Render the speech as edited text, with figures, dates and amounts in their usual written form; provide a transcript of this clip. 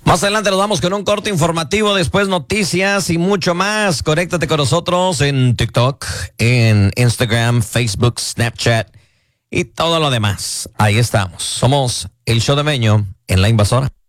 Más adelante nos vamos con un corte informativo, después noticias y mucho más. Conéctate con nosotros en TikTok, en Instagram, Facebook, Snapchat y todo lo demás. Ahí estamos. Somos el Show de Meño en La Invasora.